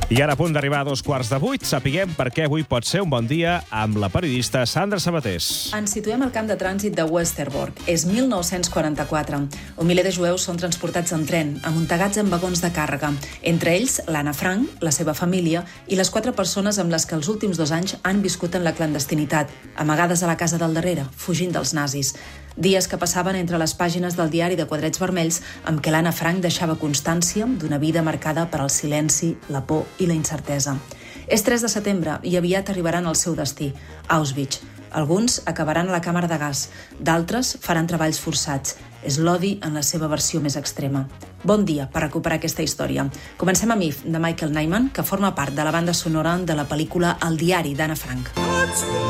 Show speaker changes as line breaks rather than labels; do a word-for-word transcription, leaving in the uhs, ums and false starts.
I ara a punt d'arribar a dos quarts de vuit, sapiguem per què avui pot ser un bon dia amb la periodista Sandra Sabatés.
Ens situem al camp de trànsit de Westerbork. És mil nou-cents quaranta-quatre. Un miler de jueus són transportats en tren, amuntegats en vagons de càrrega. Entre ells, l'Anna Frank, la seva família i les quatre persones amb les que els últims dos anys han viscut en la clandestinitat, amagades a la casa del darrere, fugint dels nazis. Dies que passaven entre les pàgines del diari de quadrets vermells amb què l'Anna Frank deixava constància d'una vida marcada per al silenci, la por i la incertesa. És tres de setembre i aviat arribaran al seu destí, Auschwitz. Alguns acabaran a la càmera de gas, d'altres faran treballs forçats. És l'odi en la seva versió més extrema. Bon dia per recuperar aquesta història. Comencem amb If, de Michael Nyman, que forma part de la banda sonora de la pel·lícula El diari d'Anna Frank.